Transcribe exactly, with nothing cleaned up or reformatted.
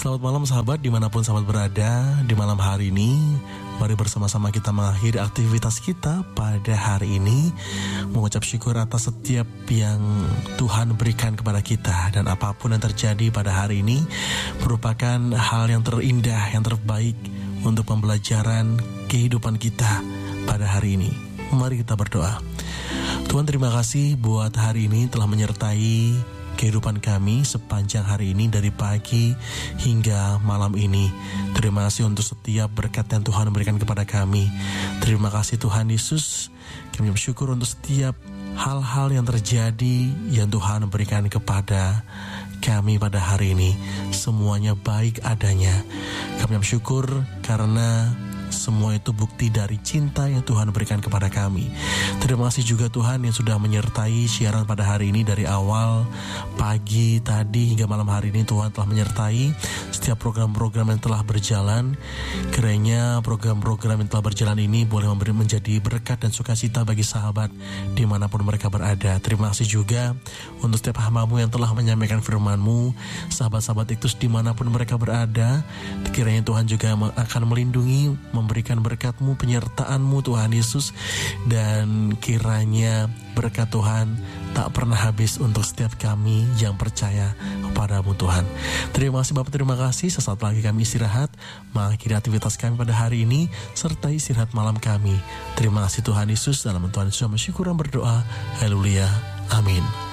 Selamat malam sahabat, dimanapun sahabat berada. Di malam hari ini, mari bersama-sama kita mengakhiri aktivitas kita pada hari ini, mengucap syukur atas setiap yang Tuhan berikan kepada kita. Dan apapun yang terjadi pada hari ini merupakan hal yang terindah, yang terbaik untuk pembelajaran kehidupan kita pada hari ini. Mari kita berdoa. Tuhan, terima kasih buat hari ini telah menyertai kehidupan kami sepanjang hari ini, dari pagi hingga malam ini. Terima kasih untuk setiap berkat yang Tuhan berikan kepada kami. Terima kasih Tuhan Yesus. Kami bersyukur untuk setiap hal-hal yang terjadi yang Tuhan berikan kepada kami pada hari ini. Semuanya baik adanya. Kami bersyukur karena semua itu bukti dari cinta yang Tuhan berikan kepada kami. Terima kasih juga Tuhan yang sudah menyertai siaran pada hari ini dari awal pagi tadi hingga malam hari ini. Tuhan telah menyertai setiap program-program yang telah berjalan. Kiranya program-program yang telah berjalan ini boleh memberi menjadi berkat dan sukacita bagi sahabat dimanapun mereka berada. Terima kasih juga untuk setiap hamba-Mu yang telah menyampaikan firman-Mu. Sahabat-sahabat itu dimanapun mereka berada, kiranya Tuhan juga akan melindungi, memberikan berkat-Mu, penyertaan-Mu Tuhan Yesus. Dan kiranya berkat Tuhan tak pernah habis untuk setiap kami yang percaya kepada-Mu Tuhan. Terima kasih Bapak, terima kasih. Sesaat lagi kami istirahat, mengakhiri aktivitas kami pada hari ini, serta istirahat malam kami. Terima kasih Tuhan Yesus. Dalam Tuhan Yesus bersyukur dan berdoa. Haleluya. Amin.